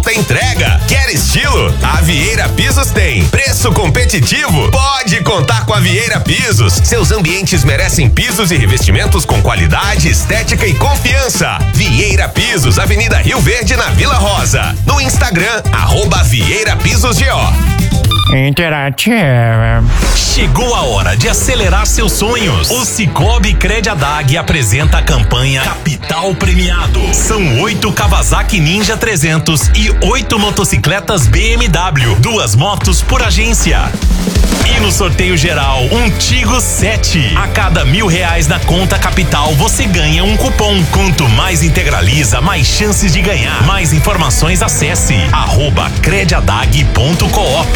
pronta entrega. Quer estilo? A Vieira Pisos tem. Preço competitivo? Pode contar com a Vieira Pisos. Seus ambientes merecem pisos e revestimentos com qualidade, estética e confiança. Vieira Pisos, Avenida Rio Verde, na Vila Rosa. No Instagram, @VieiraPisosGO. Interativa. Chegou a hora de acelerar seus sonhos. O Cicobi Crediadag apresenta a campanha Capital Premiado. São 8 Kawasaki Ninja 300 e 8 motocicletas BMW, 2 motos por agência. E no sorteio geral, um Tigo 7. A cada R$1.000 na conta Capital, você ganha um cupom. Quanto mais integraliza, mais chances de ganhar. Mais informações, acesse @crediadag.coop.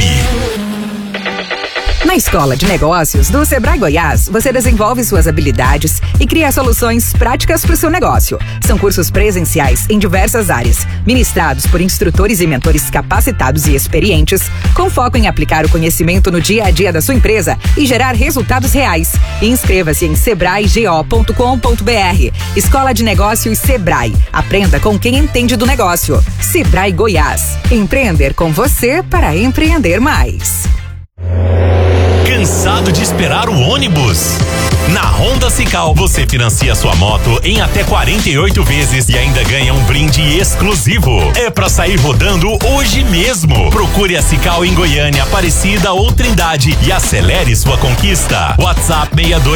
Na Escola de Negócios do Sebrae Goiás, você desenvolve suas habilidades e cria soluções práticas para o seu negócio. São cursos presenciais em diversas áreas, ministrados por instrutores e mentores capacitados e experientes, com foco em aplicar o conhecimento no dia a dia da sua empresa e gerar resultados reais. Inscreva-se em sebraego.com.br. Escola de Negócios Sebrae. Aprenda com quem entende do negócio. Sebrae Goiás. Empreender com você para empreender mais. Cansado de esperar o ônibus? Na Honda Cical, você financia sua moto em até 48 vezes e ainda ganha um brinde exclusivo. É pra sair rodando hoje mesmo. Procure a Cical em Goiânia, Aparecida ou Trindade e acelere sua conquista. WhatsApp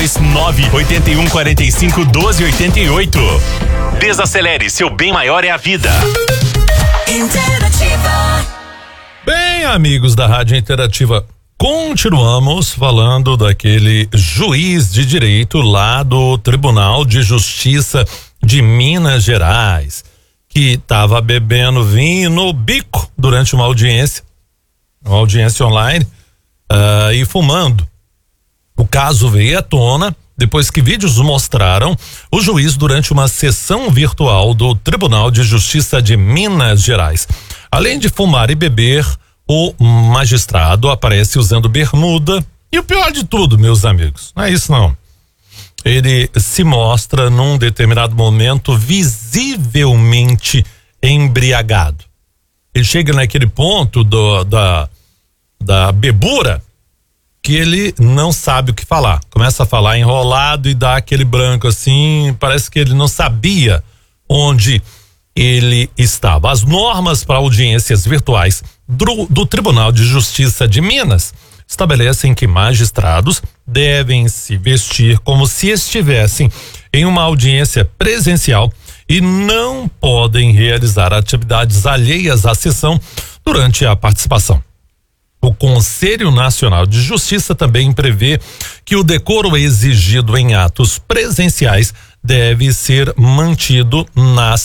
629-8145-1288. Desacelere, seu bem maior é a vida. Interativa. Bem, amigos da Rádio Interativa, continuamos falando daquele juiz de direito lá do Tribunal de Justiça de Minas Gerais, que estava bebendo vinho no bico durante uma audiência online, e fumando. O caso veio à tona depois que vídeos mostraram o juiz durante uma sessão virtual do Tribunal de Justiça de Minas Gerais. Além de fumar e beber, o magistrado aparece usando bermuda e o pior de tudo, meus amigos, não é isso não. Ele se mostra num determinado momento visivelmente embriagado. Ele chega naquele ponto da bebura que ele não sabe o que falar. Começa a falar enrolado e dá aquele branco assim, parece que ele não sabia onde ele estava. As normas para audiências virtuais do Tribunal de Justiça de Minas estabelecem que magistrados devem se vestir como se estivessem em uma audiência presencial e não podem realizar atividades alheias à sessão durante a participação. O Conselho Nacional de Justiça também prevê que o decoro exigido em atos presenciais deve ser mantido nas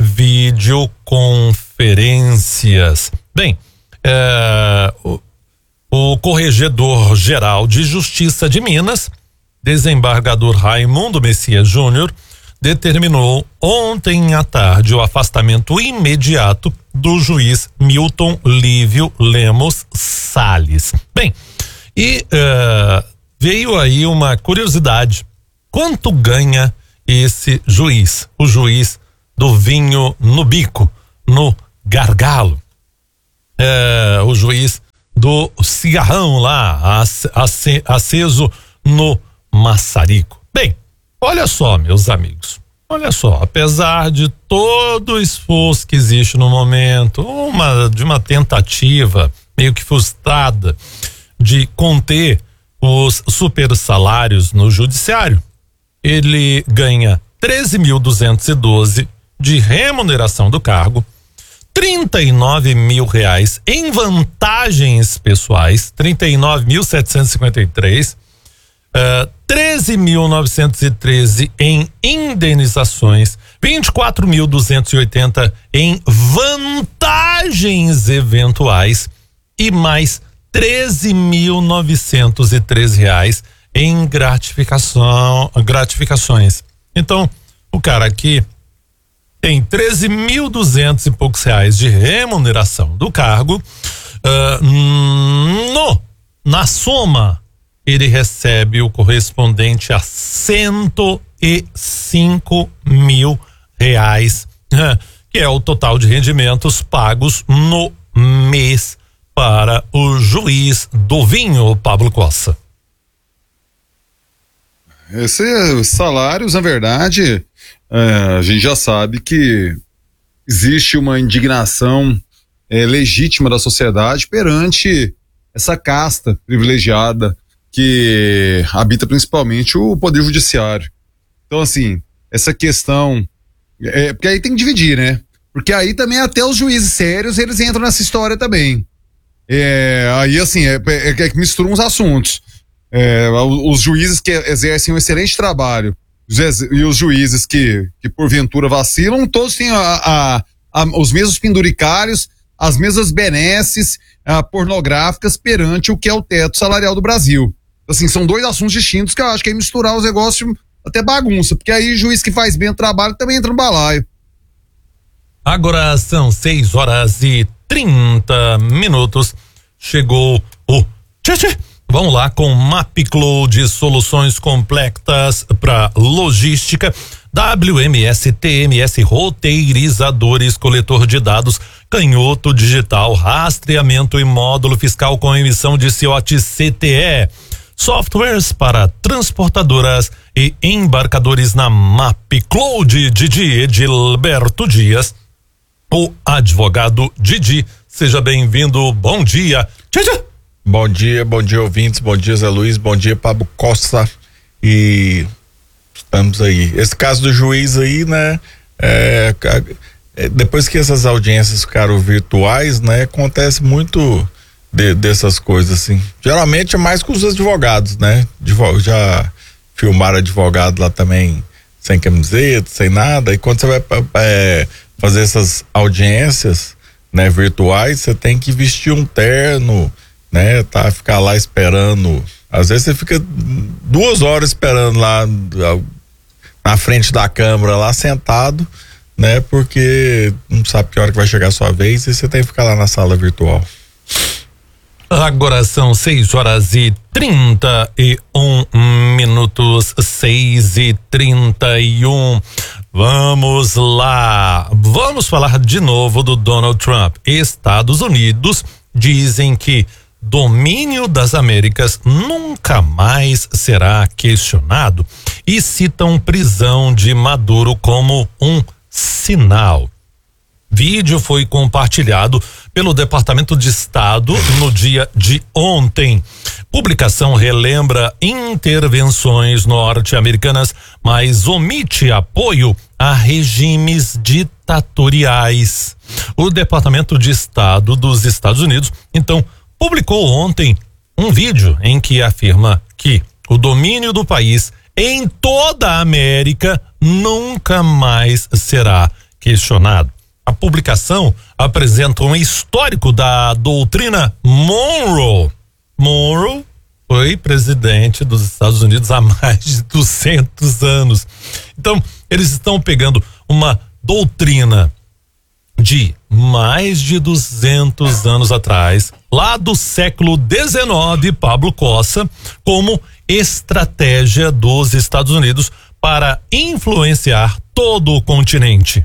videoconferências. Bem, o Corregedor-Geral de Justiça de Minas, desembargador Raimundo Messias Júnior, determinou ontem à tarde o afastamento imediato do juiz Milton Lívio Lemos Salles. Bem, e veio aí uma curiosidade. Quanto ganha esse juiz? O juiz do vinho no bico, no gargalo. O juiz do cigarrão lá, aceso no maçarico. Bem, olha só, meus amigos, olha só, apesar de todo o esforço que existe no momento, de uma tentativa meio que frustrada de conter os super salários no judiciário, ele ganha 13.212 de remuneração do cargo, R$39.000 em vantagens pessoais, 39.753, 13.913 em indenizações, 24.280 em vantagens eventuais e mais R$13.913 em gratificações. Então, o cara aqui tem 13.200 e poucos reais de remuneração do cargo. Na soma, ele recebe o correspondente a R$105.000, que é o total de rendimentos pagos no mês para o juiz do vinho, Pablo Costa. Esses salários, na verdade, a gente já sabe que existe uma indignação legítima da sociedade perante essa casta privilegiada que habita principalmente o Poder Judiciário. Então, assim, essa questão, porque aí tem que dividir, né? Porque aí também até os juízes sérios, eles entram nessa história também. Aí, assim, que misturam os assuntos. Os juízes que exercem um excelente trabalho e os juízes que porventura vacilam, todos têm os mesmos penduricários, as mesmas benesses pornográficas perante o que é o teto salarial do Brasil. Assim, são dois assuntos distintos que eu acho que aí misturar os negócios até bagunça, porque aí juiz que faz bem o trabalho também entra no balaio. Agora são 6h30. Chegou o Tchê. Vamos lá com MapCloud, soluções completas para logística. WMS, TMS, roteirizadores, coletor de dados, canhoto digital, rastreamento e módulo fiscal com emissão de CIOT CTE. Softwares para transportadoras e embarcadores na MapCloud. Didi Edilberto Dias, o advogado Didi. Seja bem-vindo, bom dia. Tchê. Bom dia ouvintes, bom dia Zé Luiz, bom dia Pablo Costa, e estamos aí. Esse caso do juiz aí, né, depois que essas audiências ficaram virtuais, né, acontece muito dessas coisas assim. Geralmente é mais com os advogados, né, já filmaram advogado lá também sem camiseta, sem nada, e quando você vai fazer essas audiências, né, virtuais, você tem que vestir um terno, né, ficar lá esperando. Às vezes você fica 2 horas esperando lá na frente da câmera, lá sentado, né, porque não sabe que hora que vai chegar a sua vez e você tem que ficar lá na sala virtual. Agora são 6h31, 6h31. Vamos lá. Vamos falar de novo do Donald Trump. Estados Unidos dizem que domínio das Américas nunca mais será questionado e citam prisão de Maduro como um sinal. Vídeo foi compartilhado pelo Departamento de Estado no dia de ontem. Publicação relembra intervenções norte-americanas, mas omite apoio a regimes ditatoriais. O Departamento de Estado dos Estados Unidos, então, publicou ontem um vídeo em que afirma que o domínio do país em toda a América nunca mais será questionado. A publicação apresenta um histórico da doutrina Monroe. Monroe foi presidente dos Estados Unidos há mais de 200 anos. Então, eles estão pegando uma doutrina de mais de 200 anos atrás, lá do século XIX, Pablo Costa, como estratégia dos Estados Unidos para influenciar todo o continente.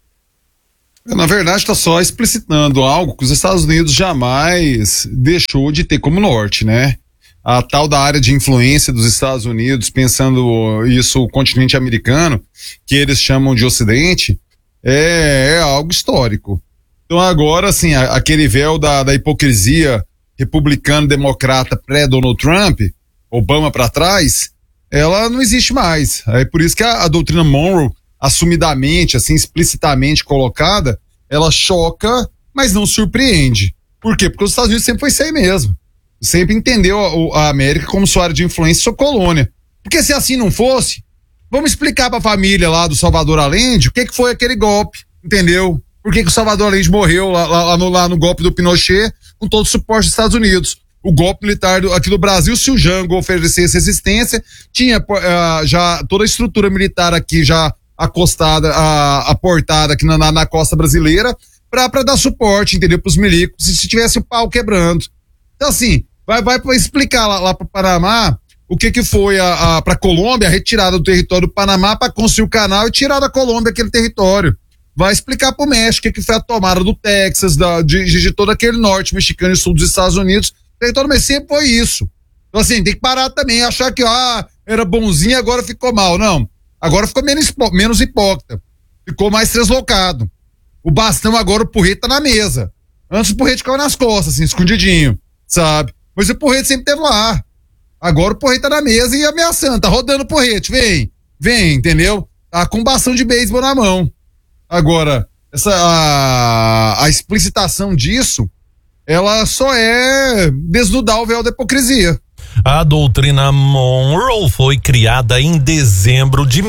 Na verdade, está só explicitando algo que os Estados Unidos jamais deixou de ter como norte, né? A tal da área de influência dos Estados Unidos, pensando isso, o continente americano, que eles chamam de Ocidente, é algo histórico. Então agora, assim, aquele véu da hipocrisia republicano-democrata pré-Donald Trump, Obama para trás, ela não existe mais. É por isso que a doutrina Monroe, assumidamente, assim, explicitamente colocada, ela choca, mas não surpreende. Por quê? Porque os Estados Unidos sempre foi isso aí mesmo. Sempre entendeu a América como sua área de influência e sua colônia. Porque se assim não fosse, vamos explicar pra família lá do Salvador Allende o que foi aquele golpe, entendeu? Por que o Salvador Allende morreu lá no golpe do Pinochet com todo o suporte dos Estados Unidos. O golpe militar aqui do Brasil, se o Jango oferecesse resistência, tinha já toda a estrutura militar aqui já acostada, aportada aqui na costa brasileira pra dar suporte, entendeu? Pros milicos, se tivesse o pau quebrando. Então assim, vai pra explicar lá pro Panamá o que foi pra Colômbia a retirada do território do Panamá pra construir o canal e tirar da Colômbia aquele território. vai explicar pro México o que foi a tomada do Texas, de todo aquele norte mexicano e sul dos Estados Unidos, território, mas sempre foi isso. Então assim, tem que parar também, achar que era bonzinho, agora ficou mal. Não, agora ficou menos hipócrita, ficou mais deslocado. O bastão agora, o porrete tá na mesa. Antes o porrete ficava nas costas, assim, escondidinho, sabe? Mas o porrete sempre teve lá. Agora o porrete tá na mesa e ameaçando, tá rodando o porrete, vem, entendeu? Tá com bastão de beisebol na mão. Agora, a explicitação disso, ela só é desnudar o véu da hipocrisia. A doutrina Monroe foi criada em dezembro de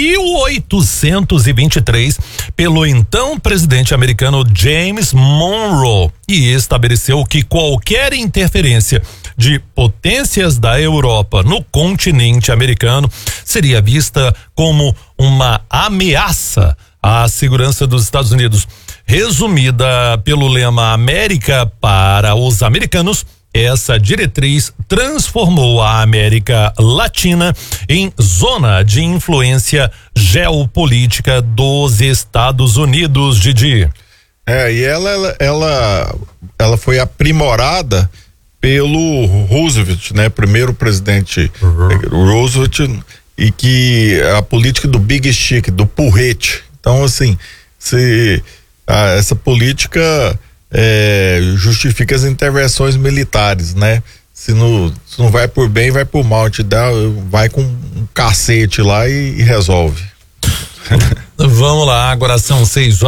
1823 pelo então presidente americano James Monroe e estabeleceu que qualquer interferência de potências da Europa no continente americano seria vista como uma ameaça à segurança dos Estados Unidos. Resumida pelo lema América para os americanos, essa diretriz transformou a América Latina em zona de influência geopolítica dos Estados Unidos, Didi. E ela foi aprimorada pelo Roosevelt, né? Primeiro presidente Roosevelt, e que a política do Big Stick, do porrete. Então, assim, essa política justifica as intervenções militares, né? Se não vai por bem, vai por mal, vai com um cacete lá e resolve. Vamos lá, agora são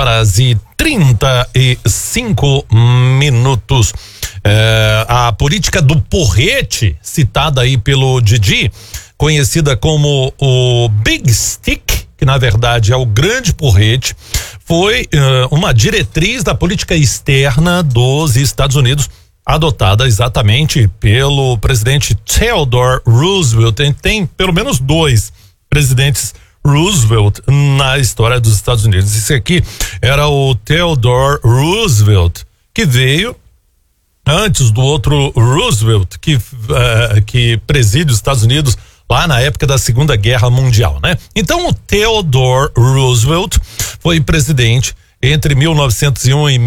6h35. A política do porrete, citada aí pelo Didi, conhecida como o Big Stick, que na verdade é o grande porrete, foi uma diretriz da política externa dos Estados Unidos, adotada exatamente pelo presidente Theodore Roosevelt. Tem pelo menos 2 presidentes Roosevelt na história dos Estados Unidos. Esse aqui era o Theodore Roosevelt, que veio antes do outro Roosevelt, que preside os Estados Unidos lá na época da Segunda Guerra Mundial, né? Então o Theodore Roosevelt foi presidente entre 1901 e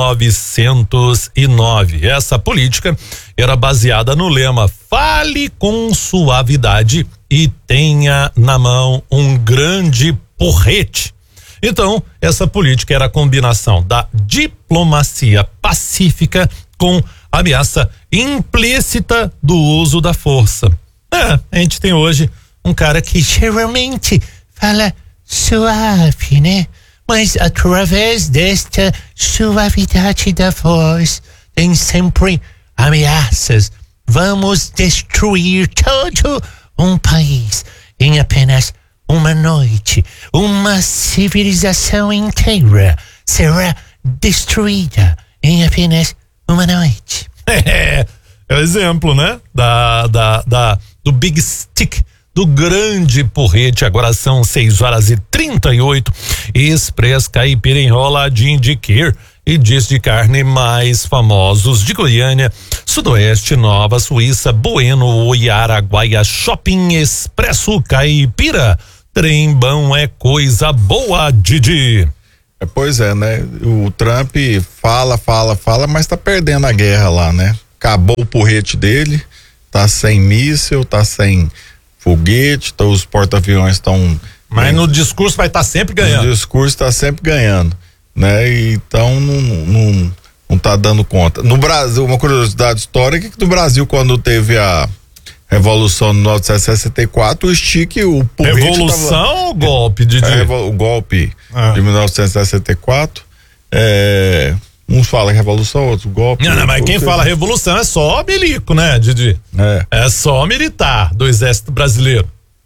1909. Essa política era baseada no lema: fale com suavidade e tenha na mão um grande porrete. Então, essa política era a combinação da diplomacia pacífica com ameaça implícita do uso da força. A gente tem hoje um cara que geralmente fala suave, né? Mas através desta suavidade da voz tem sempre ameaças. Vamos destruir todo um país em apenas uma noite. Uma civilização inteira será destruída em apenas uma noite. É o exemplo, né? Do Big Stick, do grande porrete. Agora são 6h38. Express Caipira enroladinho de queer e diz de carne mais famosos de Goiânia, Sudoeste, Nova Suíça, Bueno, Oiaraguaia, Shopping Expresso Caipira. Trem bom é coisa boa, Didi. Pois é, né? O Trump fala, mas tá perdendo a guerra lá, né? Acabou o porrete dele, tá sem míssil, tá sem foguete, os porta-aviões estão... Mas no discurso vai estar sempre ganhando. No discurso tá sempre ganhando, né? Então não tá dando conta. No Brasil, uma curiosidade histórica, que no Brasil, quando teve a Revolução de 1964, o stick, o porrete... Revolução ou golpe, Didi? O golpe de 1964, uns falam revolução, outros golpe. Não, mas quem fala revolução é só milico, né, Didi? É só militar do Exército Brasileiro.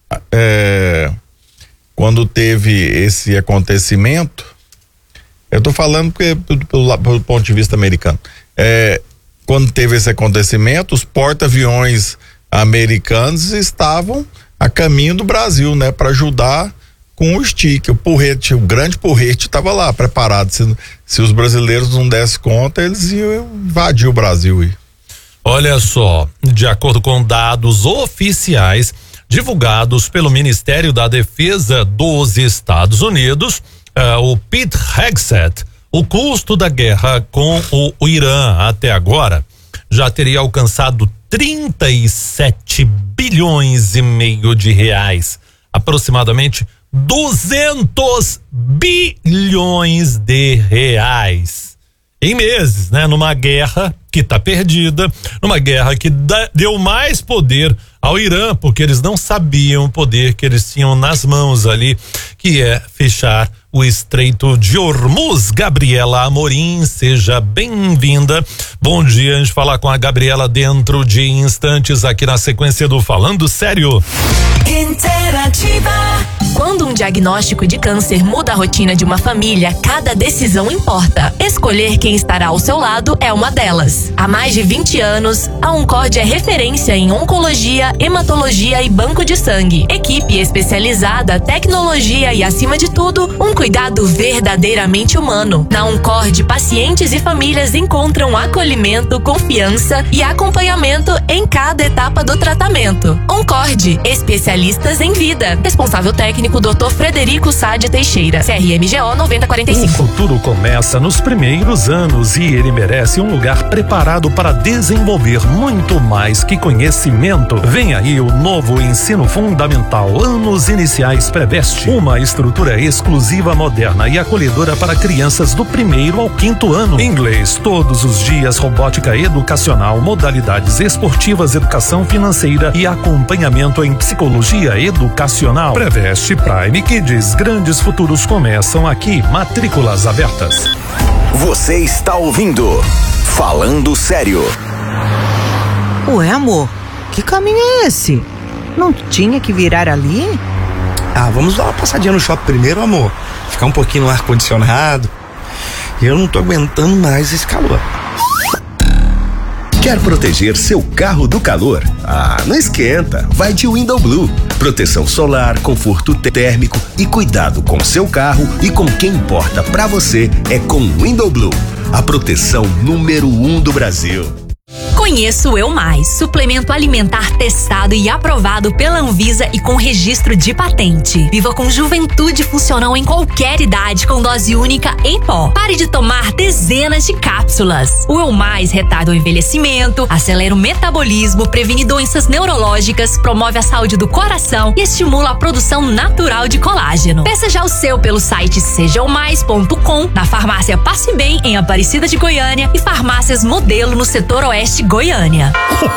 Quando teve esse acontecimento, eu tô falando pelo ponto de vista americano, quando teve esse acontecimento, os porta-aviões americanos estavam a caminho do Brasil, né, para ajudar com o stick, o porrete, o grande porrete estava lá preparado. Se os brasileiros não dessem conta, eles iam invadir o Brasil. Olha só, de acordo com dados oficiais divulgados pelo Ministério da Defesa dos Estados Unidos, o Pete Hegseth, o custo da guerra com o Irã até agora já teria alcançado 37 bilhões e meio de reais, aproximadamente 200 bilhões de reais em meses, né? Numa guerra que tá perdida, numa guerra que deu mais poder ao Irã, porque eles não sabiam o poder que eles tinham nas mãos ali, que é fechar o Estreito de Hormuz. Gabriela Amorim, seja bem-vinda. Bom dia, a gente falar com a Gabriela dentro de instantes aqui na sequência do Falando Sério. Interativa. Quando um diagnóstico de câncer muda a rotina de uma família, cada decisão importa. Escolher quem estará ao seu lado é uma delas. Há mais de 20 anos, a Oncord é referência em oncologia, hematologia e banco de sangue. Equipe especializada, tecnologia e, acima de tudo, um cuidado verdadeiramente humano. Na Oncord, pacientes e famílias encontram acolhimento, confiança e acompanhamento em cada etapa do tratamento. Oncord, especialistas em vida. Responsável técnico, Dr. Frederico Sade Teixeira, CRMGO 9045. O futuro começa nos primeiros anos e ele merece um lugar preparado para desenvolver muito mais que conhecimento. Vem aí o novo ensino fundamental, anos iniciais Preveste, uma estrutura exclusiva, moderna e acolhedora para crianças do 1º ao 5º ano. Inglês todos os dias, robótica educacional, modalidades esportivas, educação financeira e acompanhamento em psicologia educacional. Preveste Prime Kids, grandes futuros começam aqui, matrículas abertas. Você está ouvindo Falando Sério. Ué, amor, que caminho é esse? Não tinha que virar ali? Ah, vamos dar uma passadinha no shopping primeiro, amor. Ficar um pouquinho no ar-condicionado. Eu não tô aguentando mais esse calor. Quer proteger seu carro do calor? Ah, não esquenta. Vai de Window Blue. Proteção solar, conforto térmico e cuidado com seu carro e com quem importa pra você é com Window Blue. A proteção número 1 do Brasil. Conheça o Eu Mais, suplemento alimentar testado e aprovado pela Anvisa e com registro de patente. Viva com juventude funcional em qualquer idade, com dose única em pó. Pare de tomar dezenas de cápsulas. O Eu Mais retarda o envelhecimento, acelera o metabolismo, previne doenças neurológicas, promove a saúde do coração e estimula a produção natural de colágeno. Peça já o seu pelo site sejaomais.com, na farmácia Passe Bem, em Aparecida de Goiânia, e farmácias Modelo no setor oeste Goiânia.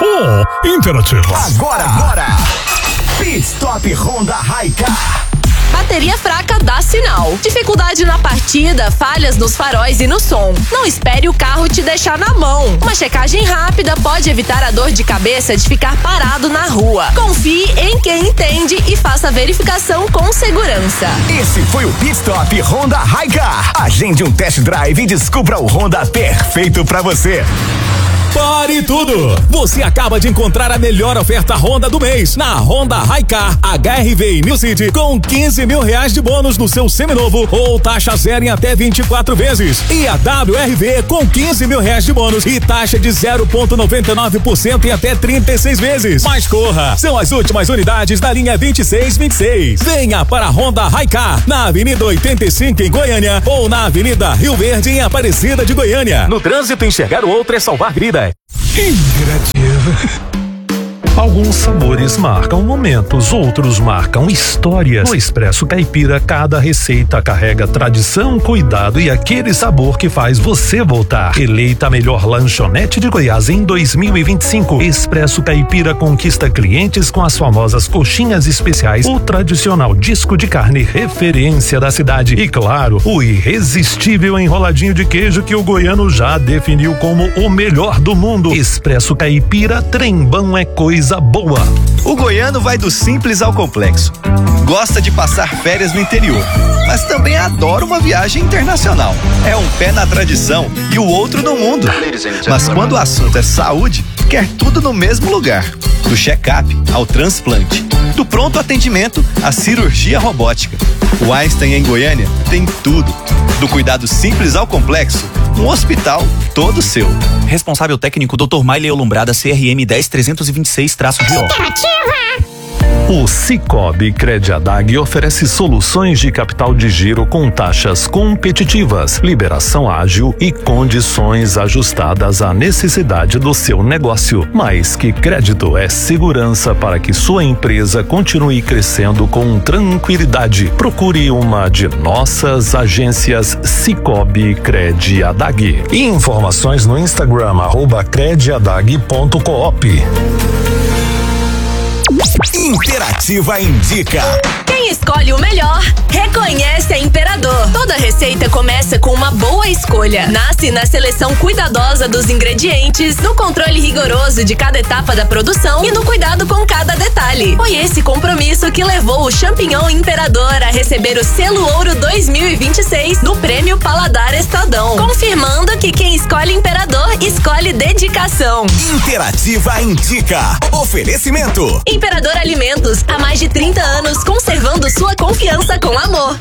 Interativa. Agora. Pit Stop Honda Hi-Car. Bateria fraca dá sinal. Dificuldade na partida, falhas nos faróis e no som. Não espere o carro te deixar na mão. Uma checagem rápida pode evitar a dor de cabeça de ficar parado na rua. Confie em quem entende e faça a verificação com segurança. Esse foi o Pit Stop Honda Hi-Car. Agende um test drive e descubra o Honda perfeito pra você. Pare tudo! Você acaba de encontrar a melhor oferta Honda do mês na Honda Hi-Car HRV New City com 15 mil reais de bônus no seu seminovo ou taxa zero em até 24 vezes. E a WRV com 15 mil reais de bônus e taxa de 0,99% em até 36 vezes. Mas corra! São as últimas unidades da linha 2626. Venha para a Honda Hi-Car na Avenida 85 em Goiânia ou na Avenida Rio Verde em Aparecida de Goiânia. No trânsito, enxergar o outro é salvar vidas. Interativa. Alguns sabores marcam momentos, outros marcam histórias. No Expresso Caipira, cada receita carrega tradição, cuidado e aquele sabor que faz você voltar. Eleita a melhor lanchonete de Goiás em 2025, Expresso Caipira conquista clientes com as famosas coxinhas especiais, o tradicional disco de carne referência da cidade e, claro, o irresistível enroladinho de queijo que o goiano já definiu como o melhor do mundo. Expresso Caipira, trembão é coisa boa. O goiano vai do simples ao complexo. Gosta de passar férias no interior, mas também adora uma viagem internacional. É um pé na tradição e o outro no mundo. Mas quando o assunto é saúde, quer tudo no mesmo lugar. Do check-up ao transplante, do pronto atendimento à cirurgia robótica. O Einstein em Goiânia tem tudo. Do cuidado simples ao complexo, um hospital todo seu. Responsável técnico Dr. Maile Olumbrada, CRM 10326-GO. O Sicoob Crediadag oferece soluções de capital de giro com taxas competitivas, liberação ágil e condições ajustadas à necessidade do seu negócio. Mais que crédito, é segurança para que sua empresa continue crescendo com tranquilidade. Procure uma de nossas agências Sicoob Crediadag. Informações no Instagram @crediadag.coop. Interativa indica. Quem escolhe o melhor, reconhece a Imperador. Toda receita começa com uma boa escolha. Nasce na seleção cuidadosa dos ingredientes, no controle rigoroso de cada etapa da produção e no cuidado com cada detalhe. Foi esse compromisso que levou o champignon Imperador a receber o selo Ouro 2026 no Prêmio Paladar Estadão, confirmando que quem escolhe Imperador escolhe dedicação. Interativa indica. Oferecimento. Imperador Alimentos, há mais de 30 anos, conservando sua confiança com amor.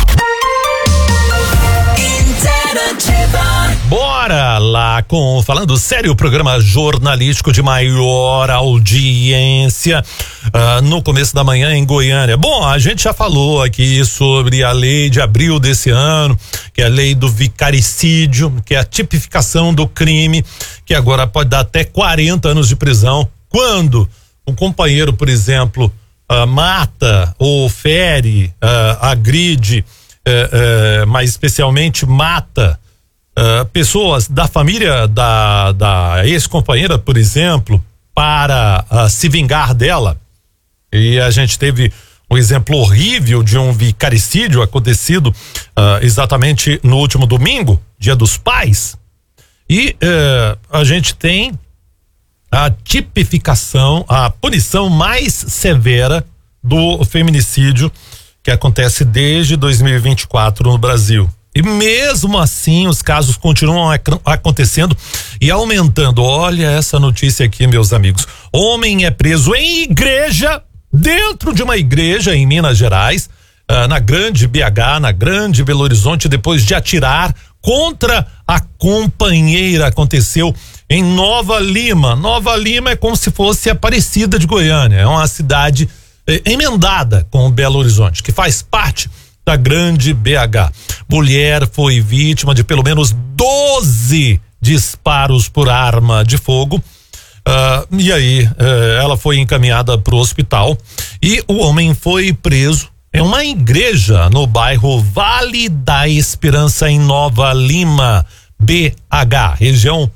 Bora lá com Falando Sério, o programa jornalístico de maior audiência no começo da manhã em Goiânia. Bom, a gente já falou aqui sobre a lei de abril desse ano, que é a lei do vicaricídio, que é a tipificação do crime, que agora pode dar até 40 anos de prisão quando um companheiro, por exemplo, mata ou fere, agride, mas especialmente mata pessoas da família da ex-companheira, por exemplo, para se vingar dela. E a gente teve um exemplo horrível de um vicaricídio acontecido exatamente no último domingo, Dia dos Pais. E a gente tem a tipificação, a punição mais severa do feminicídio que acontece desde 2024 no Brasil. E mesmo assim os casos continuam acontecendo e aumentando. Olha essa notícia aqui, meus amigos. Homem é preso em igreja, dentro de uma igreja em Minas Gerais, na Grande BH, na Grande Belo Horizonte, depois de atirar contra a companheira. Aconteceu em Nova Lima. Nova Lima é como se fosse Aparecida de Goiânia. É uma cidade emendada com Belo Horizonte, que faz parte da Grande BH. Mulher foi vítima de pelo menos 12 disparos por arma de fogo. E aí ela foi encaminhada para o hospital e o homem foi preso em uma igreja no bairro Vale da Esperança, em Nova Lima, BH, região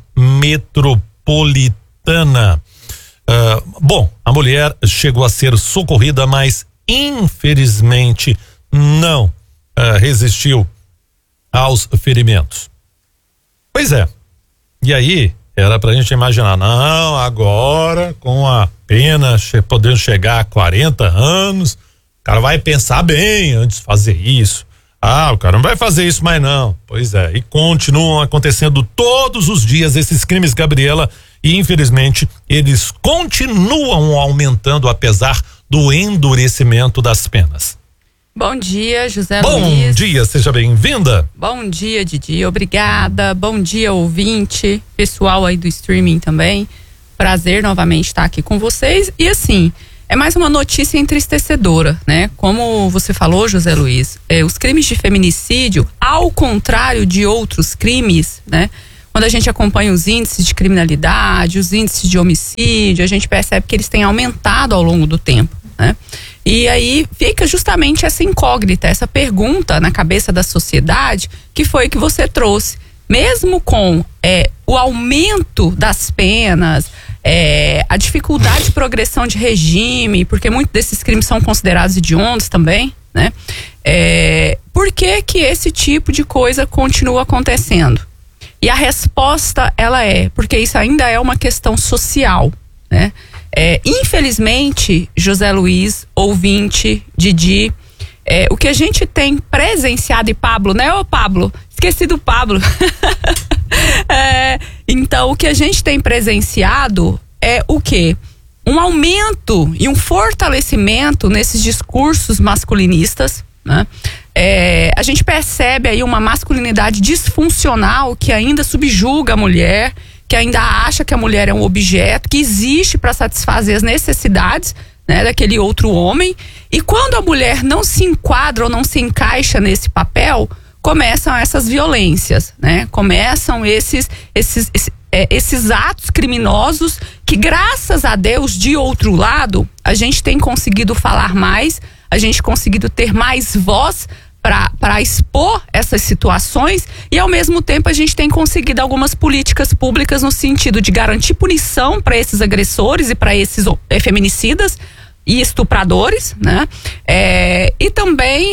metropolitana. Bom, a mulher chegou a ser socorrida, mas infelizmente não resistiu aos ferimentos. Pois é. E aí, era pra gente imaginar, não, agora com a pena podendo chegar a 40 anos, o cara vai pensar bem antes de fazer isso. O cara não vai fazer isso mais não. Pois é, e continuam acontecendo todos os dias esses crimes, Gabriela, e infelizmente eles continuam aumentando apesar do endurecimento das penas. Bom dia, José Luiz. Bom dia, seja bem-vinda. Bom dia, Didi, obrigada. Bom dia, ouvinte, pessoal aí do streaming também. Prazer novamente estar aqui com vocês. E assim, é mais uma notícia entristecedora, né? Como você falou, José Luiz, os crimes de feminicídio, ao contrário de outros crimes, né? Quando a gente acompanha os índices de criminalidade, os índices de homicídio, a gente percebe que eles têm aumentado ao longo do tempo, né? E aí fica justamente essa incógnita, essa pergunta na cabeça da sociedade, que foi que você trouxe. Mesmo com o aumento das penas, a dificuldade de progressão de regime, porque muitos desses crimes são considerados hediondos também, né? Por que que esse tipo de coisa continua acontecendo? E a resposta, ela porque isso ainda é uma questão social, né? Infelizmente, José Luiz, ouvinte, Didi, o que a gente tem presenciado, e Pablo, né? Ô Pablo, esqueci do Pablo. Então, o que a gente tem presenciado é o quê? Um aumento e um fortalecimento nesses discursos masculinistas, né? A gente percebe aí uma masculinidade disfuncional que ainda subjuga a mulher, que ainda acha que a mulher é um objeto que existe para satisfazer as necessidades, né, daquele outro homem. E quando a mulher não se enquadra ou não se encaixa nesse papel, começam essas violências, né? Começam esses atos criminosos que, graças a Deus, de outro lado, a gente tem conseguido falar mais, a gente conseguido ter mais voz para expor essas situações, e ao mesmo tempo a gente tem conseguido algumas políticas públicas no sentido de garantir punição para esses agressores e para esses feminicidas e estupradores, né? E também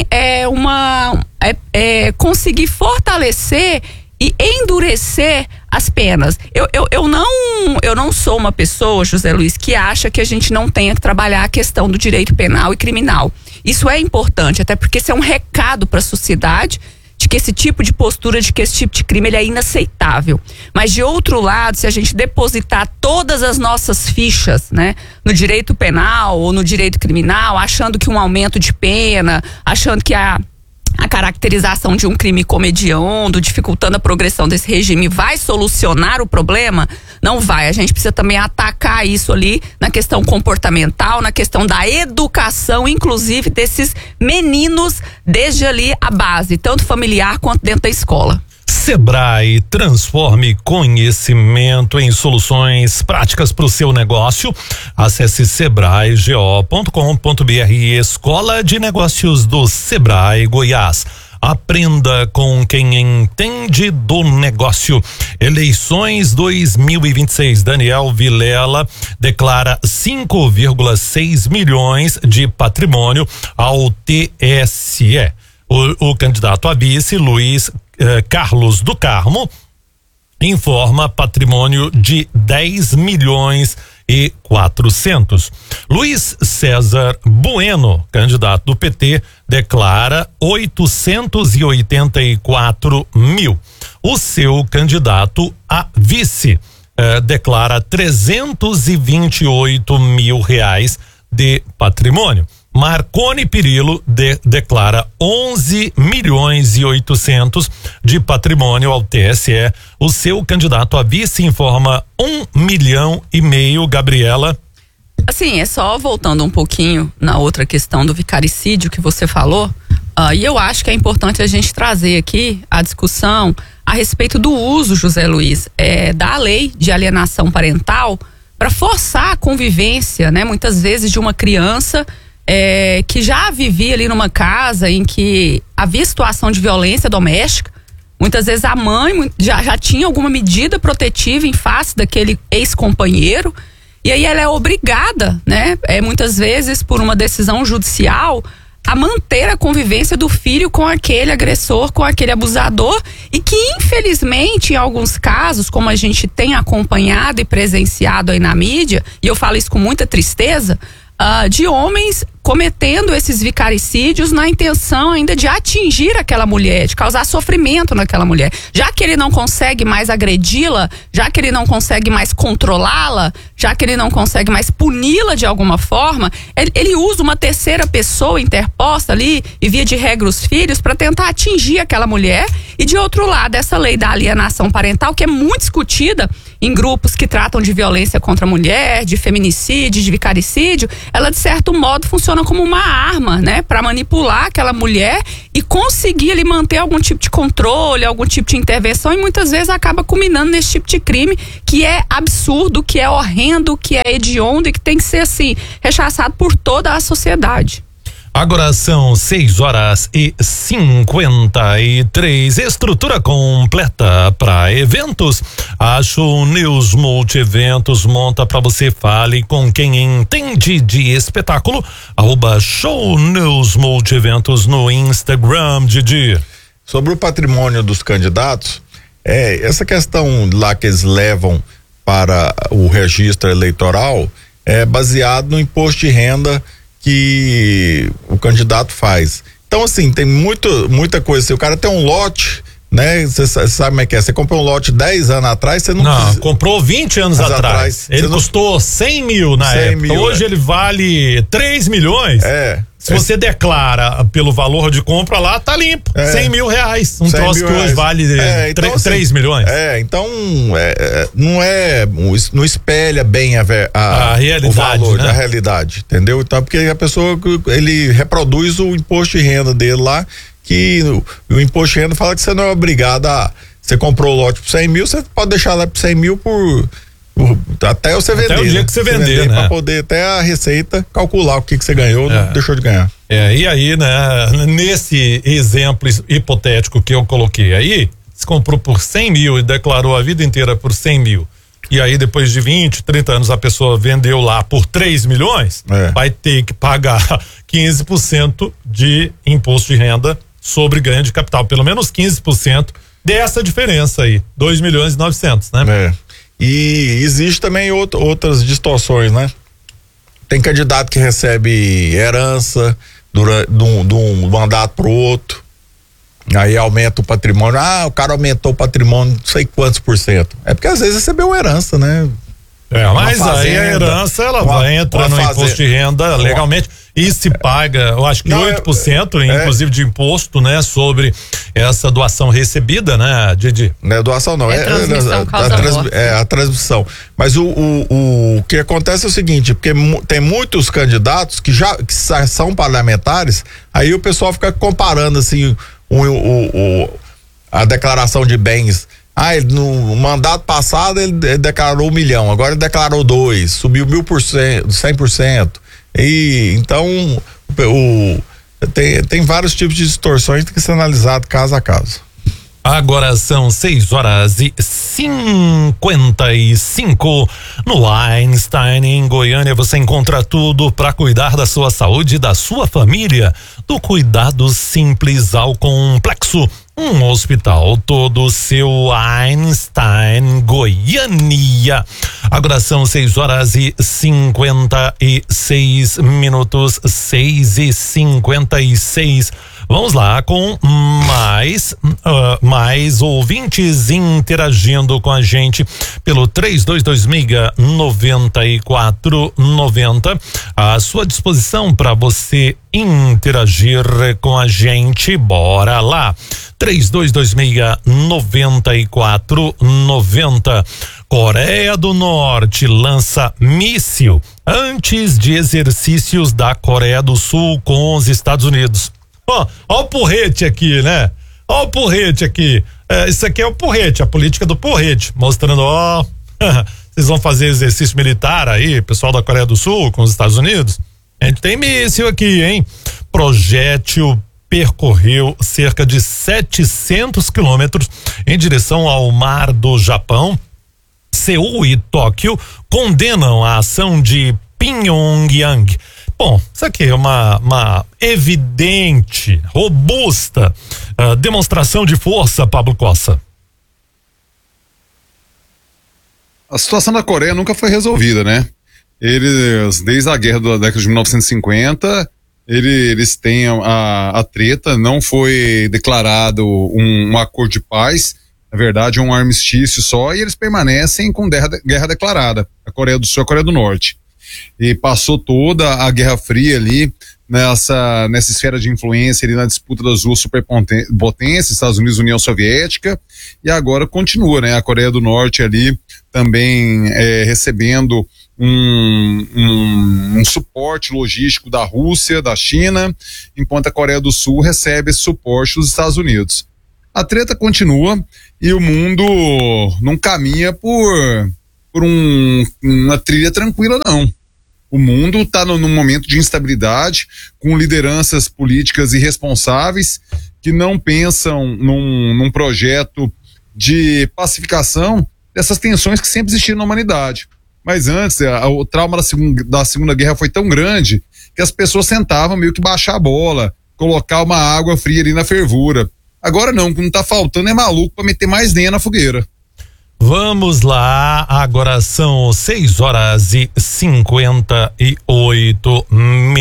conseguir fortalecer e endurecer as penas. Eu não sou uma pessoa, José Luiz, que acha que a gente não tenha que trabalhar a questão do direito penal e criminal. Isso é importante, até porque isso é um recado para a sociedade de que esse tipo de postura, de que esse tipo de crime ele é inaceitável. Mas, de outro lado, se a gente depositar todas as nossas fichas, né, no direito penal ou no direito criminal, achando que um aumento de pena, achando que a caracterização de um crime como hediondo, dificultando a progressão desse regime, vai solucionar o problema? Não vai. A gente precisa também atacar isso ali na questão comportamental, na questão da educação, inclusive desses meninos, desde ali a base, tanto familiar quanto dentro da escola. Sebrae, transforme conhecimento em soluções práticas para o seu negócio. Acesse sebraego.com.br, Escola de Negócios do Sebrae Goiás. Aprenda com quem entende do negócio. Eleições 2026. Daniel Vilela declara 5,6 milhões de patrimônio ao TSE. O candidato a vice, Luiz Carlos do Carmo, informa patrimônio de 10 milhões e 400. Luiz César Bueno, candidato do PT, declara 884 mil. O seu candidato a vice declara 328 mil reais de patrimônio. Marconi Pirillo declara 11 milhões e 800 de patrimônio ao TSE. O seu candidato a vice informa 1,5 milhão. Gabriela. Assim, é só voltando um pouquinho na outra questão do vicaricídio que você falou, e eu acho que é importante a gente trazer aqui a discussão a respeito do uso, José Luiz, da lei de alienação parental para forçar a convivência, né, muitas vezes de uma criança que já vivia ali numa casa em que havia situação de violência doméstica. Muitas vezes a mãe já tinha alguma medida protetiva em face daquele ex-companheiro, e aí ela é obrigada, né, muitas vezes por uma decisão judicial, a manter a convivência do filho com aquele agressor, com aquele abusador, e que infelizmente em alguns casos, como a gente tem acompanhado e presenciado aí na mídia, e eu falo isso com muita tristeza, de homens cometendo esses vicaricídios na intenção ainda de atingir aquela mulher, de causar sofrimento naquela mulher. Já que ele não consegue mais agredi-la, já que ele não consegue mais controlá-la, já que ele não consegue mais puni-la de alguma forma, ele usa uma terceira pessoa interposta ali, e via de regra os filhos, para tentar atingir aquela mulher. E de outro lado, essa lei da alienação parental, que é muito discutida em grupos que tratam de violência contra a mulher, de feminicídio, de vicaricídio, ela de certo modo funciona como uma arma, né, para manipular aquela mulher e conseguir ali manter algum tipo de controle, algum tipo de intervenção, e muitas vezes acaba culminando nesse tipo de crime que é absurdo, que é horrendo, que é hediondo e que tem que ser assim rechaçado por toda a sociedade. Agora são 6h53. Estrutura completa para eventos. A Show News Multieventos monta para você. Fale com quem entende de espetáculo. @Show News Multieventos no Instagram, Didi. Sobre o patrimônio dos candidatos, essa questão lá que eles levam para o registro eleitoral é baseado no imposto de renda que o candidato faz. Então, assim, tem muita coisa. Se o cara tem um lote, né? Você sabe como é que é? Você comprou um lote 10 anos atrás, você não precisa... comprou 20 anos atrás. Ele custou 100 mil na época. Hoje ele vale 3 milhões. Se você declara pelo valor de compra lá, tá limpo. R$100 mil. Um troço que hoje vale então, 3 milhões. Então não espelha bem a realidade, o valor, né? A realidade, entendeu? Então, porque a pessoa, ele reproduz o imposto de renda dele lá, que o imposto de renda fala que você não é obrigado você comprou o lote por 100 mil, você pode deixar lá por 100 mil até você vender. Até o dia que você vender, né? Pra poder até a Receita calcular o que você ganhou, não deixou de ganhar. E aí, né, nesse exemplo hipotético que eu coloquei aí, se comprou por 100 mil e declarou a vida inteira por 100 mil, e aí depois de 20, 30 anos a pessoa vendeu lá por 3 milhões, vai ter que pagar 15% de imposto de renda sobre ganho de capital, pelo menos 15% dessa diferença aí, 2 milhões e 900, né? E existe também outras distorções, né? Tem candidato que recebe herança de um mandato pro outro, aí aumenta o patrimônio. O cara aumentou o patrimônio não sei quantos %. É porque às vezes recebeu herança, né? Mas aí a herança ela vai entrar no imposto de renda legalmente e se paga, eu acho que 8%, inclusive de imposto, né, sobre essa doação recebida, né, Didi? Não é doação não, a transmissão. Mas o que acontece é o seguinte, porque tem muitos candidatos que são parlamentares, aí o pessoal fica comparando assim a declaração de bens. No mandato passado ele declarou 1 milhão, agora ele declarou 2, subiu 1.000%, 100%. E então tem vários tipos de distorções que tem que ser analisado caso a caso. Agora são 6h55 no Einstein, em Goiânia. Você encontra tudo para cuidar da sua saúde e da sua família. Do cuidado simples ao complexo. Um hospital todo seu Einstein, Goiânia. Agora são 6h56, 6h56. Vamos lá com mais ouvintes interagindo com a gente pelo 3226-9490. À sua disposição para você interagir com a gente. Bora lá. 3226-9490. Coreia do Norte lança míssil antes de exercícios da Coreia do Sul com os Estados Unidos. Ó o porrete aqui, né? Ó o porrete aqui. Isso aqui é o porrete, a política do porrete, mostrando, vocês vão fazer exercício militar aí, pessoal da Coreia do Sul com os Estados Unidos? A gente tem míssil aqui, hein? Projétil percorreu cerca de 700 quilômetros em direção ao mar do Japão. Seul e Tóquio condenam a ação de Pyongyang. Bom, isso aqui é uma evidente, robusta demonstração de força, Pablo Cossa. A situação da Coreia nunca foi resolvida, né? Eles, desde a guerra da década de 1950, eles têm a treta, não foi declarado um acordo de paz, na verdade é um armistício só, e eles permanecem com guerra declarada, a Coreia do Sul e a Coreia do Norte. E passou toda a Guerra Fria ali nessa esfera de influência ali na disputa das duas superpotências, Estados Unidos e União Soviética, e agora continua, né? A Coreia do Norte ali também recebendo um suporte logístico da Rússia, da China, enquanto a Coreia do Sul recebe esse suporte dos Estados Unidos. A treta continua e o mundo não caminha por uma trilha tranquila, não. O mundo está num momento de instabilidade, com lideranças políticas irresponsáveis que não pensam num projeto de pacificação dessas tensões que sempre existiram na humanidade. Mas antes, o trauma da Segunda Guerra foi tão grande que as pessoas sentavam meio que baixar a bola, colocar uma água fria ali na fervura. Agora não, o que não está faltando é maluco para meter mais lenha na fogueira. Vamos lá, agora são 6h58,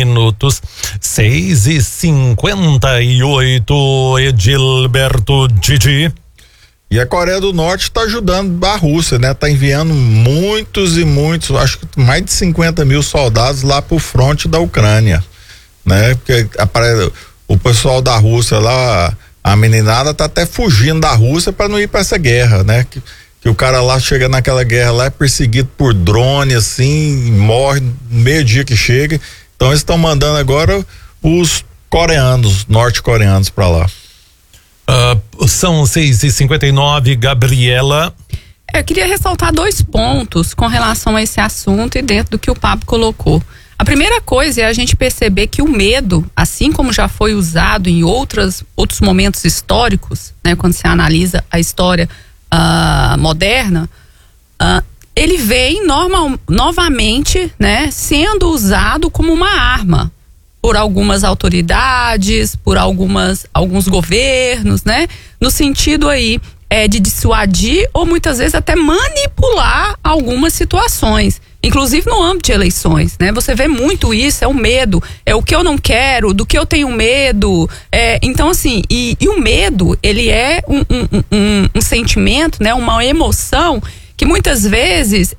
6h58, Edilberto Didi. E a Coreia do Norte está ajudando a Rússia, né? Tá enviando muitos, acho que mais de 50 mil soldados lá pro fronte da Ucrânia, né? Porque o pessoal da Rússia lá, a meninada tá até fugindo da Rússia para não ir para essa guerra, né? Que o cara lá chega naquela guerra lá, é perseguido por drone, assim, morre no meio dia que chega. Então eles estão mandando agora os norte-coreanos para lá. São 6h59, Gabriela. Eu queria ressaltar 2 pontos com relação a esse assunto e dentro do que o Pablo colocou. A primeira coisa é a gente perceber que o medo, assim como já foi usado em outros momentos históricos, né, quando se analisa a história moderna, ele vem novamente, né, sendo usado como uma arma por algumas autoridades, por alguns governos, né, no sentido aí de dissuadir ou muitas vezes até manipular algumas situações, inclusive no âmbito de eleições, né? Você vê muito isso, é o medo, é o que eu não quero, do que eu tenho medo, então assim, e o medo, ele é um sentimento, né? Uma emoção que muitas vezes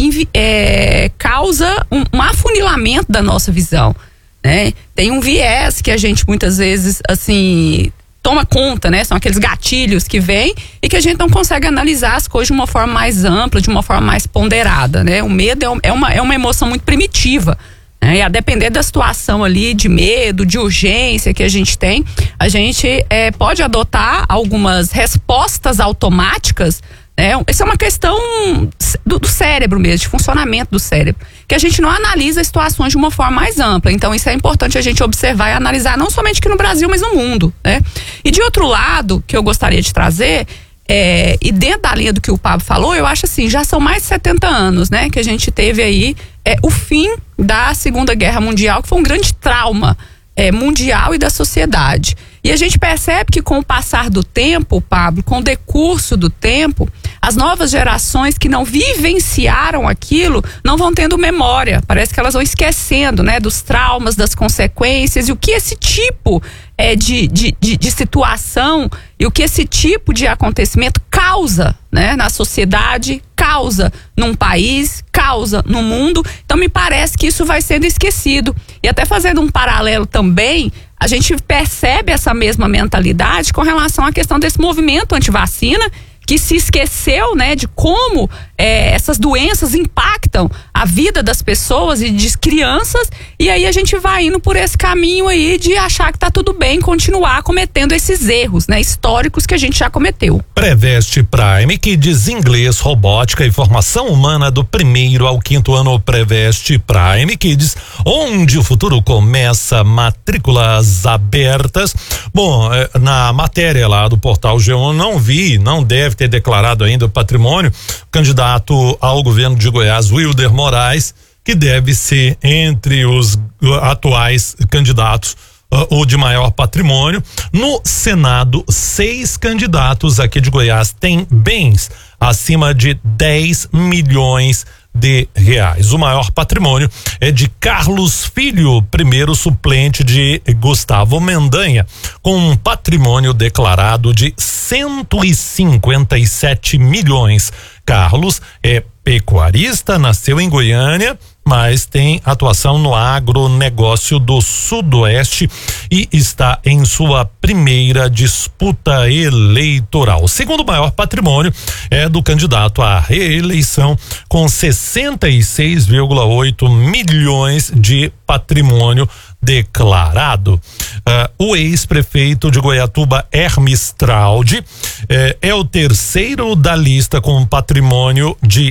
causa um afunilamento da nossa visão, né? Tem um viés que a gente muitas vezes, assim, toma conta, né? São aqueles gatilhos que vêm e que a gente não consegue analisar as coisas de uma forma mais ampla, de uma forma mais ponderada, né? O medo é uma emoção muito primitiva, né? E a depender da situação ali de medo, de urgência que a gente tem, a gente pode adotar algumas respostas automáticas, né? Isso é uma questão do cérebro mesmo, de funcionamento do cérebro, que a gente não analisa as situações de uma forma mais ampla. Então isso é importante a gente observar e analisar, não somente aqui no Brasil, mas no mundo, né? E de outro lado, que eu gostaria de trazer, e dentro da linha do que o Pablo falou, eu acho assim, já são mais de 70 anos, né? Que a gente teve aí o fim da Segunda Guerra Mundial, que foi um grande trauma mundial e da sociedade. E a gente percebe que com o passar do tempo, Pablo, com o decurso do tempo, as novas gerações que não vivenciaram aquilo não vão tendo memória. Parece que elas vão esquecendo, né, dos traumas, das consequências e o que esse tipo de situação e o que esse tipo de acontecimento causa, né, na sociedade, causa num país, causa no mundo. Então me parece que isso vai sendo esquecido. E até fazendo um paralelo também, a gente percebe essa mesma mentalidade com relação à questão desse movimento antivacina, que se esqueceu, né, de como essas doenças impactam a vida das pessoas e de crianças, e aí a gente vai indo por esse caminho aí de achar que tá tudo bem continuar cometendo esses erros, né, históricos que a gente já cometeu. Preveste Prime, Kids inglês, robótica e formação humana do 1º ao 5º ano. Preveste Prime Kids, onde o futuro começa, matrículas abertas. Bom, na matéria lá do portal G1 não deve ter declarado ainda o patrimônio, candidato ao governo de Goiás, Wilder Moraes, que deve ser entre os atuais candidatos o de maior patrimônio. No Senado, 6 candidatos aqui de Goiás têm bens acima de 10 milhões de reais. O maior patrimônio é de Carlos Filho, primeiro suplente de Gustavo Mendanha, com um patrimônio declarado de 157 milhões. Carlos é pecuarista, nasceu em Goiânia, mas tem atuação no agronegócio do Sudoeste e está em sua primeira disputa eleitoral. O segundo maior patrimônio é do candidato à reeleição, com 66,8 milhões de patrimônio declarado. O ex-prefeito de Goiatuba, Hermes Traude, é o terceiro da lista com um patrimônio de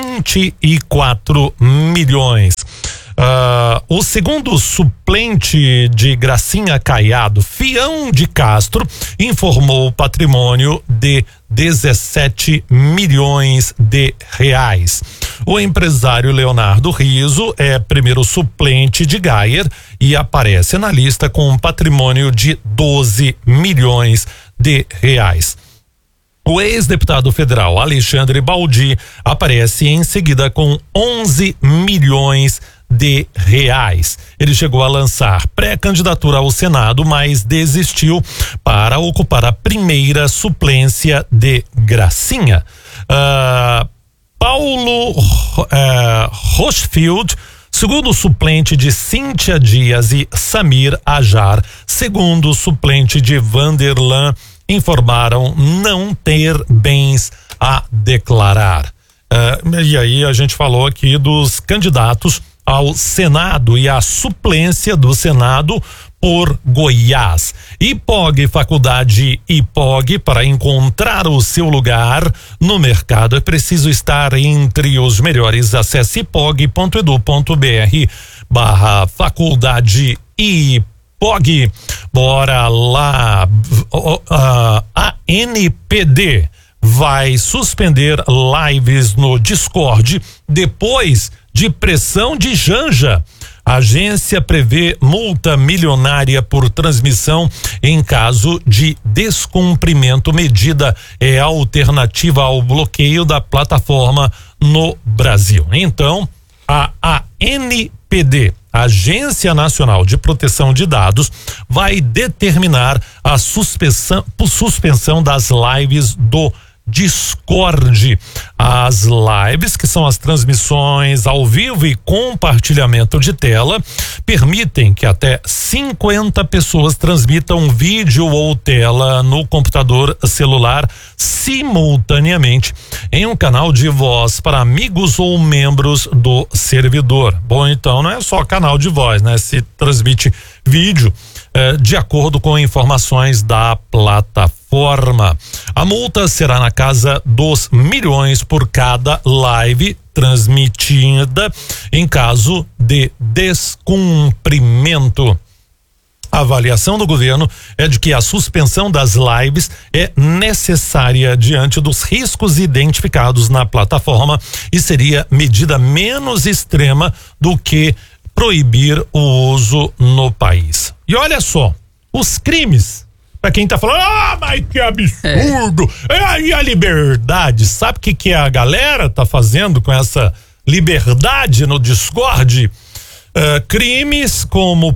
24 milhões. O segundo suplente de Gracinha Caiado, Fião de Castro, informou patrimônio de 17 milhões de reais. O empresário Leonardo Riso é primeiro suplente de Gayer e aparece na lista com um patrimônio de 12 milhões de reais. O ex-deputado federal Alexandre Baldi aparece em seguida com 11 milhões de reais. Ele chegou a lançar pré-candidatura ao Senado, mas desistiu para ocupar a primeira suplência de Gracinha. Paulo Rochfield Segundo o suplente de Cíntia Dias e Samir Ajar, segundo o suplente de Vanderlan, informaram não ter bens a declarar. E aí a gente falou aqui dos candidatos ao Senado e à suplência do Senado por Goiás. IPOG, Faculdade IPOG, para encontrar o seu lugar no mercado é preciso estar entre os melhores. Acesse ipog.edu.br/faculdade IPOG. Bora lá. A ANPD vai suspender lives no Discord depois de pressão de Janja. A agência prevê multa milionária por transmissão em caso de descumprimento. Medida é alternativa ao bloqueio da plataforma no Brasil. Então, a ANPD, Agência Nacional de Proteção de Dados, vai determinar a suspensão das lives do Discord. As lives, que são as transmissões ao vivo e compartilhamento de tela, permitem que até 50 pessoas transmitam vídeo ou tela no computador celular simultaneamente em um canal de voz para amigos ou membros do servidor. Bom, então não é só canal de voz, né? Se transmite vídeo de acordo com informações da plataforma. A multa será na casa dos milhões por cada live transmitida em caso de descumprimento. A avaliação do governo é de que a suspensão das lives é necessária diante dos riscos identificados na plataforma e seria medida menos extrema do que proibir o uso no país. E olha só, os crimes, pra quem tá falando, mas que absurdo, e a liberdade, sabe o que a galera tá fazendo com essa liberdade no Discord? Crimes como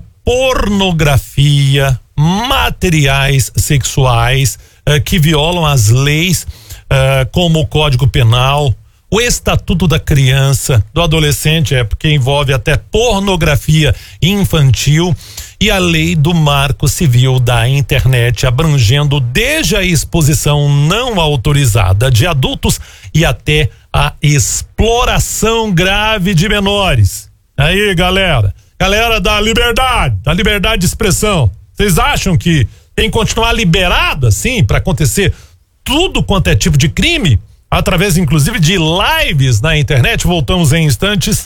pornografia, materiais sexuais que violam as leis, como o Código Penal, o Estatuto da Criança, do Adolescente, porque envolve até pornografia infantil, e a Lei do Marco Civil da Internet, abrangendo desde a exposição não autorizada de adultos e até a exploração grave de menores. Aí, galera da liberdade de expressão, vocês acham que tem que continuar liberado assim para acontecer tudo quanto é tipo de crime? Através, inclusive, de lives na internet. Voltamos em instantes.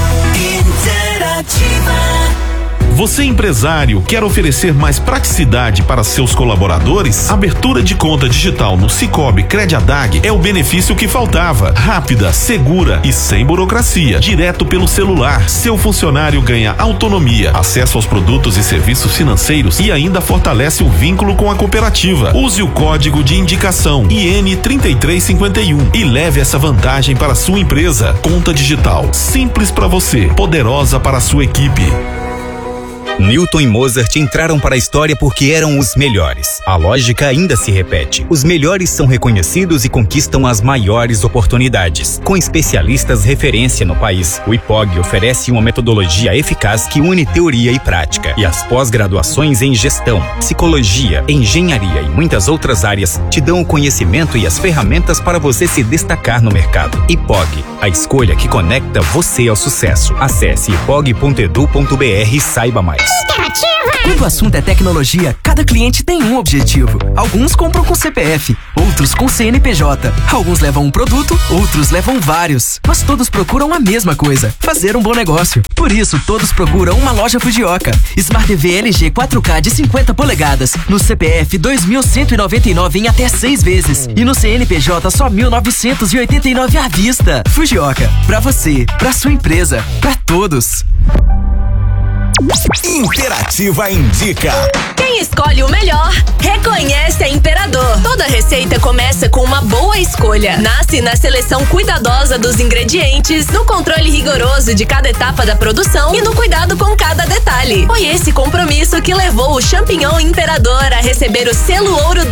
Você, empresário, quer oferecer mais praticidade para seus colaboradores? Abertura de conta digital no Sicoob Crediadag é o benefício que faltava. Rápida, segura e sem burocracia. Direto pelo celular. Seu funcionário ganha autonomia, acesso aos produtos e serviços financeiros e ainda fortalece o vínculo com a cooperativa. Use o código de indicação IN3351 e leve essa vantagem para a sua empresa. Conta digital, simples para você, poderosa para a sua equipe. Newton e Mozart entraram para a história porque eram os melhores. A lógica ainda se repete. Os melhores são reconhecidos e conquistam as maiores oportunidades. Com especialistas referência no país, o IPOG oferece uma metodologia eficaz que une teoria e prática. E as pós-graduações em gestão, psicologia, engenharia e muitas outras áreas te dão o conhecimento e as ferramentas para você se destacar no mercado. IPOG, a escolha que conecta você ao sucesso. Acesse ipog.edu.br e saiba mais. Quando o assunto é tecnologia, cada cliente tem um objetivo. Alguns compram com CPF, outros com CNPJ. Alguns levam um produto, outros levam vários. Mas todos procuram a mesma coisa: fazer um bom negócio. Por isso, todos procuram uma loja Fujioka. Smart TV LG 4K de 50 polegadas. No CPF, 2.199 em até 6 vezes. E no CNPJ, só 1.989 à vista. Fujioka. Pra você, pra sua empresa, pra todos. Interativa indica. Quem escolhe o melhor, reconhece a Imperador. Toda receita começa com uma boa escolha. Nasce na seleção cuidadosa dos ingredientes, no controle rigoroso de cada etapa da produção e no cuidado com cada detalhe. Foi esse compromisso que levou o champignon Imperador a receber o selo Ouro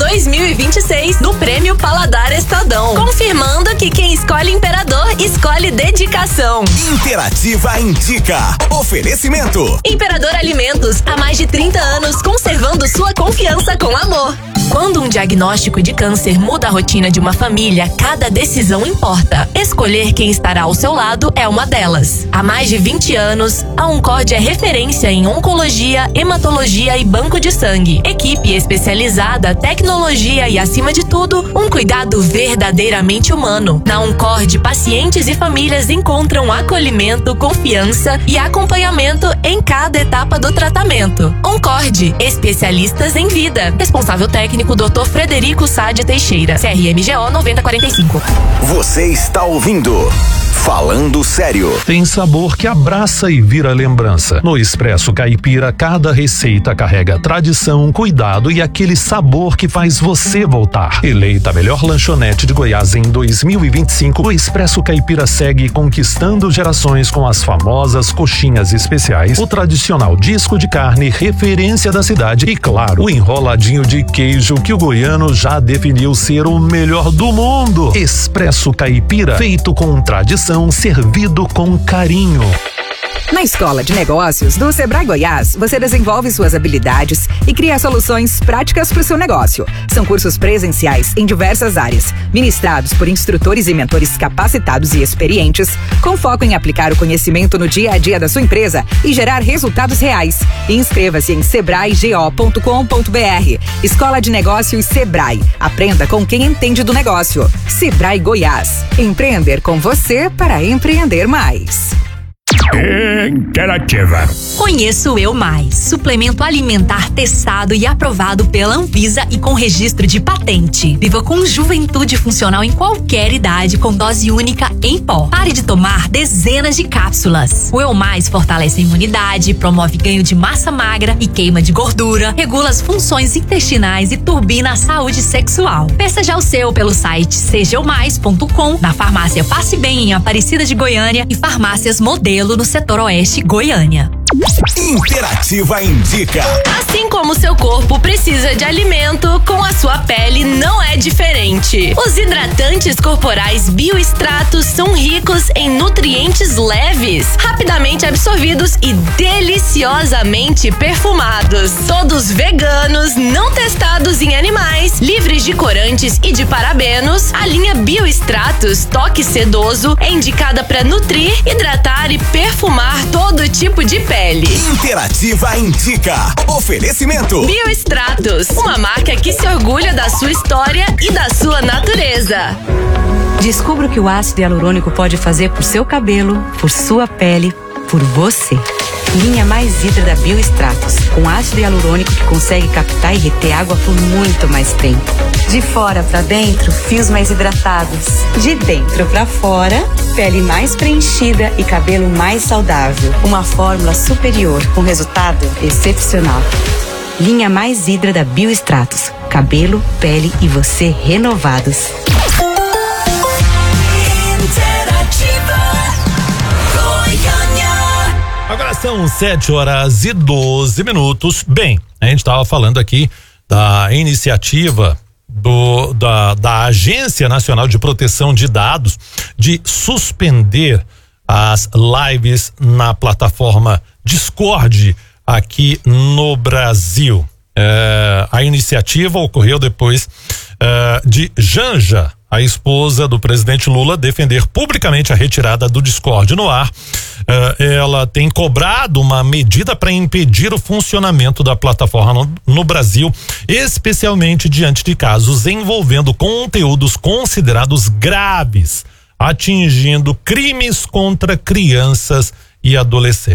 2026 no Prêmio Paladar Estadão, confirmando que quem escolhe Imperador escolhe dedicação. Interativa indica. Oferecimento. Imperador Alimentos, há mais de 30 anos, conservando sua confiança com amor. Quando um diagnóstico de câncer muda a rotina de uma família, cada decisão importa. Escolher quem estará ao seu lado é uma delas. Há mais de 20 anos, a Oncord é referência em oncologia, hematologia e banco de sangue. Equipe especializada, tecnologia e, acima de tudo, um cuidado verdadeiramente humano. Na Oncord, pacientes e famílias encontram acolhimento, confiança e acompanhamento em cada etapa do tratamento. Oncord, especialistas em vida. Responsável técnico Dr. Frederico Sade Teixeira, CRMGO 9045. Você está ouvindo Falando Sério. Tem sabor que abraça e vira lembrança. No Expresso Caipira, cada receita carrega tradição, cuidado e aquele sabor que faz você voltar. Eleita a melhor lanchonete de Goiás em 2025, o Expresso Caipira segue conquistando gerações com as famosas coxinhas especiais, o tradicional disco de carne, referência da cidade e, claro, o enroladinho de queijo que o goiano já definiu ser o melhor do mundo. Expresso Caipira, feito com tradição, servido com carinho. Na Escola de Negócios do Sebrae Goiás, você desenvolve suas habilidades e cria soluções práticas para o seu negócio. São cursos presenciais em diversas áreas, ministrados por instrutores e mentores capacitados e experientes, com foco em aplicar o conhecimento no dia a dia da sua empresa e gerar resultados reais. Inscreva-se em sebraego.com.br. Escola de Negócios Sebrae. Aprenda com quem entende do negócio. Sebrae Goiás. Empreender com você para empreender mais. Interativa. Conheço Eu Mais, suplemento alimentar testado e aprovado pela Anvisa e com registro de patente. Viva com juventude funcional em qualquer idade, com dose única em pó. Pare de tomar dezenas de cápsulas. O Eu Mais fortalece a imunidade, promove ganho de massa magra e queima de gordura, regula as funções intestinais e turbina a saúde sexual. Peça já o seu pelo site sejaeumais.com, na farmácia Passe Bem em Aparecida de Goiânia e farmácias Modelo no setor oeste Goiânia. Interativa indica. Assim como seu corpo precisa de alimento, com a sua pele não é diferente. Os hidratantes corporais Biostratos são ricos em nutrientes leves, rapidamente absorvidos e deliciosamente perfumados. Todos veganos, não testados em animais, livres de corantes e de parabenos, a linha Biostratos Toque Sedoso é indicada para nutrir, hidratar e perfumar todo tipo de pele. Interativa indica. Oferecimento. Biostratos, uma marca que se orgulha da sua história e da sua natureza. Descubra o que o ácido hialurônico pode fazer por seu cabelo, por sua pele, por você. Linha Mais Hidra da Biostratos, com ácido hialurônico que consegue captar e reter água por muito mais tempo. De fora para dentro, fios mais hidratados. De dentro para fora, pele mais preenchida e cabelo mais saudável. Uma fórmula superior, com resultado excepcional. Linha Mais Hidra da Biostratos. Cabelo, pele e você renovados. Agora são 7h12. Bem, a gente estava falando aqui da iniciativa da Agência Nacional de Proteção de Dados de suspender as lives na plataforma Discord aqui no Brasil. A iniciativa ocorreu depois de Janja, a esposa do presidente Lula, defender publicamente a retirada do Discord no ar. Ela tem cobrado uma medida para impedir o funcionamento da plataforma no Brasil, especialmente diante de casos envolvendo conteúdos considerados graves, atingindo crimes contra crianças e adolescentes.